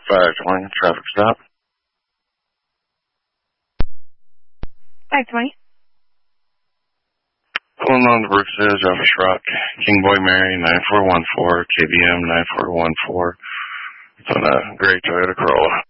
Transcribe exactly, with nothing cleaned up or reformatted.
five twenty, traffic stop. five twenty. Pulling on the Brooks Edge off Schrock. King Boy Mary, nine four one four, K B M nine four one four. It's on a gray Toyota Corolla.